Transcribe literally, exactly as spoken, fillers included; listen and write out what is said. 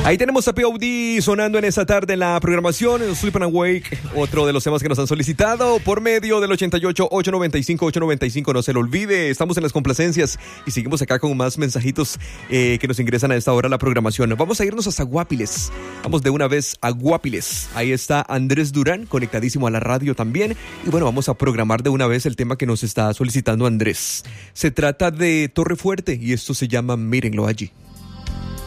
Ahí tenemos a P O D sonando en esta tarde en la programación, en Sleep and Awake, otro de los temas que nos han solicitado por medio del ochenta y ocho, ochocientos noventa y cinco, ochocientos noventa y cinco. No se lo olvide, estamos en las complacencias y seguimos acá con más mensajitos eh, que nos ingresan a esta hora a la programación. Vamos a irnos hasta Guapiles. Vamos de una vez a Guapiles. Ahí está Andrés Durán, conectadísimo a la radio también. Y bueno, vamos a programar de una vez el tema que nos está solicitando Andrés. Se trata de Torre Fuerte y esto se llama Mírenlo allí.